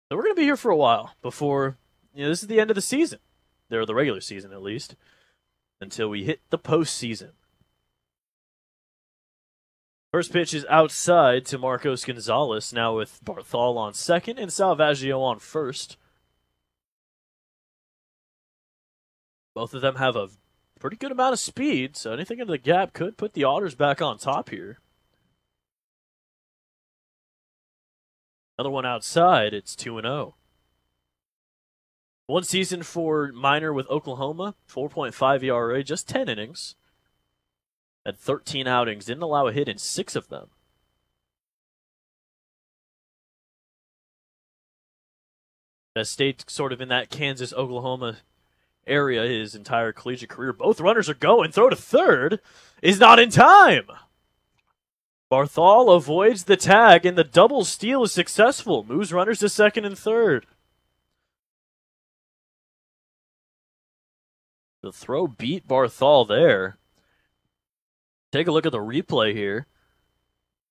So we're going to be here for a while before, this is the end of the season. Or the regular season, at least, until we hit the postseason. First pitch is outside to Marcos Gonzalez, now with Barthol on second and Salvaggio on first. Both of them have a pretty good amount of speed, so anything into the gap could put the Otters back on top here. Another one outside, it's 2-0. One season for Minor with Oklahoma, 4.5 ERA, just 10 innings. Had 13 outings, didn't allow a hit in 6 of them. Has stayed sort of in that Kansas-Oklahoma area his entire collegiate career. Both runners are going. Throw to third is not in time. Barthol avoids the tag, and the double steal is successful. Moves runners to second and third. The throw beat Barthol there. Take a look at the replay here.